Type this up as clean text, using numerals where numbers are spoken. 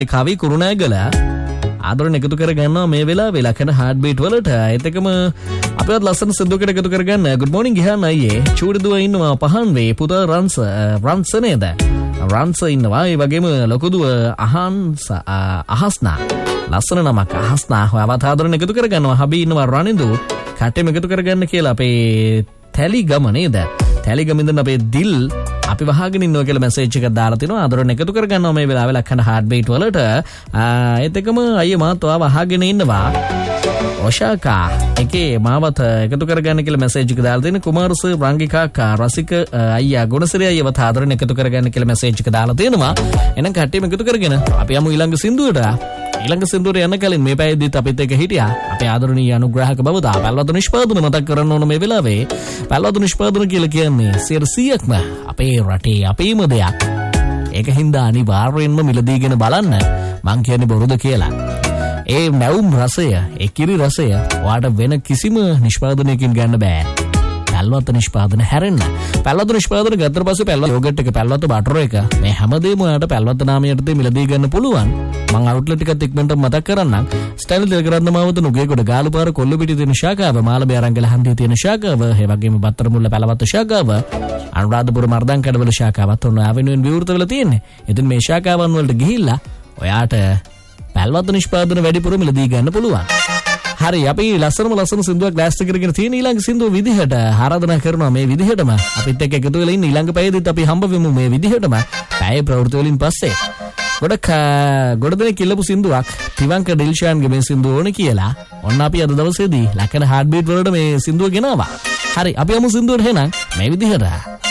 කවි කුරුණෑගල ආදරණ එකතු කරගන්නවා මේ වෙලාවේ ලකන හાર્ට් බීට් වලට. ඒත් එකම අපිවත් ලස්සන සින්දුවකට එකතු කරගන්න. good morning ගිහන් අයියේ. චූඩිදුව ඉන්නවා පහන් වේ පුතා රන්ස නේද? රන්ස ඉන්නවා. ඒ වගේම ලොකුදුව අහස්නා. ලස්සන නමක් අහස්නා. ඔයාවත් ආදරණ එකතු කරගන්නවා. හබි ඉන්නවා රනින්දු. කට්ටෙම එකතු කරගන්න කියලා අපේ තැලි ගම නේද? තැලි ගමින්ද අපේ දිල් අපි වහගෙන ඉන්නවා කියලා මැසේජ් එකක් දාලා තිනවා. ආදරණ එකතු කරගන්නවා මේ වෙලාවේ ලක්කන හાર્ට් බීට් වලට. ඒත් එකම අයියේ මාත් ඔයා වහගෙන ඉන්නවා. ඔෂාකා එකේ මාවත එකතු කරගන්න කියලා මැසේජ් එක දාලා දෙන කුමාරස රංගිකා රසික අයියා ගුණසිරි අයියව ආදරණ එකතු කරගන්න කියලා මැසේජ් එක දාලා තියෙනවා. එහෙනම් කට්ටියම එකතු කරගෙන අපි යමු ඊළඟ සින්දුවට. ඊළඟ සින්දුවට යන්න කලින් මේ පැයේදීත් අපිත් එක්ක හිටියා අපේ ආදරණීය අනුග්‍රහක බබදා පැල්වතු නිෂ්පාදන මතක් කරන්න ඕන මේ වෙලාවේ. පැල්වතු නිෂ්පාදන කියලා කියන්නේ 100%ක්ම අපේ රටේ අපේම දෙයක්. ඒක හින්දා අනිවාර්යෙන්ම මිලදීගෙන බලන්න. මං කියන්නේ බොරුද කියලා. ඒ මැවුම් රසය, ඒ කිරි රසය ඔයාට වෙන කිසිම නිෂ්පාදනයකින් ගන්න බෑ. පැල්වත නිෂ්පාදන හැරෙන්න. පැල්වත නිෂ්පාදන ගත්තට පස්සේ පැල්වත යෝගට් එක, පැල්වත බටර් එක මේ හැමදේම ඔයාට පැල්වත නාමයට මිලදී ගන්න පුළුවන්. මම අවුට්ලට් එකත් ඉක්මනට මතක් කරන්නම්. ස්ටයිල් දෙලකරන්න මාවත නුගේගොඩ ගාලුපාර කොල්ලපිටිය තියෙන ශාඛාව, මාළඹේ අරංගල හන්දියේ තියෙන ශාඛාව, ඒ වගේම බත්තර මුල්ල පැලවත ශාඛාව, අනුරාධපුර මර්දන් කඩවල ශාඛාවත් ඔන්න ආවෙනුවෙන් විවෘත වෙලා තියෙන්නේ. ඉතින් මේ ශාඛාවන් වලට ගිහිල්ලා ඔයාට පැල්වත නිෂ්පාදන වැඩිපුර මිලදී ගන්න පුළුවන්. හරි අපි ලස්සන සින්දුවක් ලෑස්ති කරගෙන තියෙන ඊළඟ සින්දුව විදිහට ආරාධනා කරනවා මේ විදිහටම අපිත් එක්ක එකතු වෙලා ඉන්න ඊළඟ පැයේදීත් අපි හම්බ වෙමු මේ විදිහටම පැය ප්‍රවෘත්ති වලින් පස්සේ. ගොඩ දෙනෙක් කිල්ලපු සින්දුවක් තිවංක ඩිල්ෂාන්ගේ මේ සින්දුව ඕනේ කියලා ඔන්න අපි අද දවසේදී ලකන හાર્ට් බීට් වලට මේ සින්දුව ගෙනාවා. හරි අපි යමු සින්දුවට එහෙනම් මේ විදිහට.